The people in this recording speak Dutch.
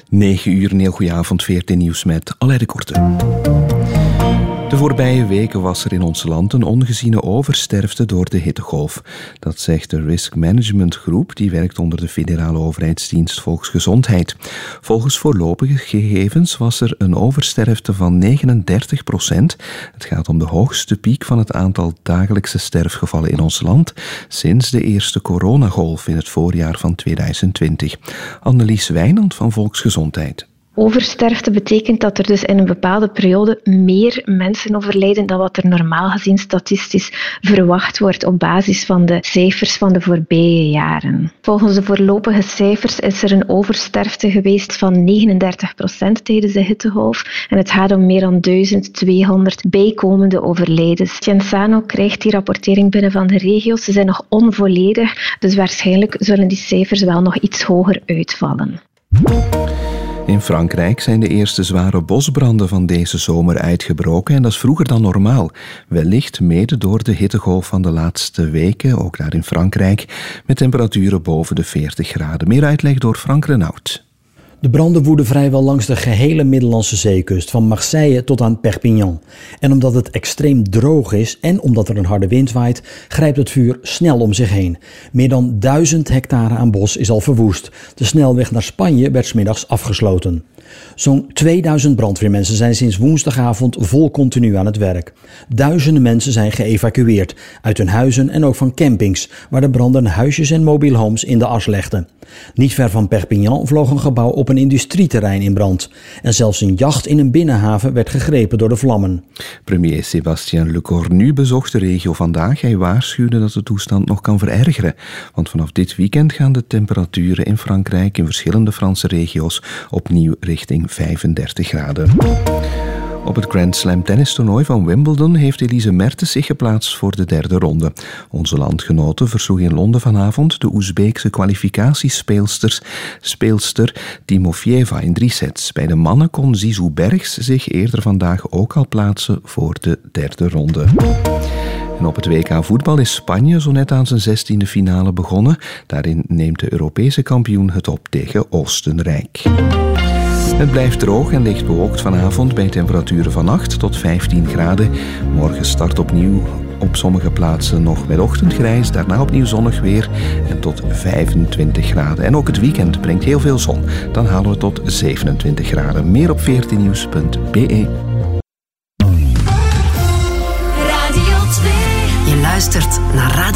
9 uur, een heel goede avond, VRT Nieuws met Alain de Korte. De voorbije weken was er in ons land een ongeziene oversterfte door de hittegolf. Dat zegt de Risk Management Groep, die werkt onder de federale overheidsdienst Volksgezondheid. Volgens voorlopige gegevens was er een oversterfte van 39%. Het gaat om de hoogste piek van het aantal dagelijkse sterfgevallen in ons land sinds de eerste coronagolf in het voorjaar van 2020. Annelies Wijnand van Volksgezondheid. Oversterfte betekent dat er dus in een bepaalde periode meer mensen overlijden dan wat er normaal gezien statistisch verwacht wordt op basis van de cijfers van de voorbije jaren. Volgens de voorlopige cijfers is er een oversterfte geweest van 39% tijdens de hittegolf en het gaat om meer dan 1200 bijkomende overlijdens. Cienzano krijgt die rapportering binnen van de regio's. Ze zijn nog onvolledig, dus waarschijnlijk zullen die cijfers wel nog iets hoger uitvallen. In Frankrijk zijn de eerste zware bosbranden van deze zomer uitgebroken en dat is vroeger dan normaal. Wellicht mede door de hittegolf van de laatste weken, ook daar in Frankrijk, met temperaturen boven de 40 graden. Meer uitleg door Frank Renaud. De branden woeden vrijwel langs de gehele Middellandse zeekust, van Marseille tot aan Perpignan. En omdat het extreem droog is en omdat er een harde wind waait, grijpt het vuur snel om zich heen. Meer dan 1000 hectare aan bos is al verwoest. De snelweg naar Spanje werd 's middags afgesloten. Zo'n 2000 brandweermensen zijn sinds woensdagavond vol continu aan het werk. Duizenden mensen zijn geëvacueerd uit hun huizen en ook van campings, waar de branden huisjes en mobile homes in de as legden. Niet ver van Perpignan vloog een gebouw op een industrieterrein in brand. En zelfs een jacht in een binnenhaven werd gegrepen door de vlammen. Premier Sébastien Lecornu bezocht de regio vandaag. Hij waarschuwde dat de toestand nog kan verergeren. Want vanaf dit weekend gaan de temperaturen in Frankrijk in verschillende Franse regio's opnieuw richting 35 graden. Op het Grand Slam tennistoernooi van Wimbledon heeft Elise Mertens zich geplaatst voor de derde ronde. Onze landgenote versloeg in Londen vanavond de Oezbeekse kwalificatiespeelster Timofeeva in 3 sets. Bij de mannen kon Zizou Bergs zich eerder vandaag ook al plaatsen voor de derde ronde. En op het WK voetbal is Spanje zo net aan zijn 16e finale begonnen. Daarin neemt de Europese kampioen het op tegen Oostenrijk. Het blijft droog en licht bewolkt vanavond bij temperaturen van 8 tot 15 graden. Morgen start opnieuw op sommige plaatsen nog met ochtendgrijs, daarna opnieuw zonnig weer en tot 25 graden. En ook het weekend brengt heel veel zon. Dan halen we tot 27 graden. Meer op vrtnieuws.be. Je luistert naar Radio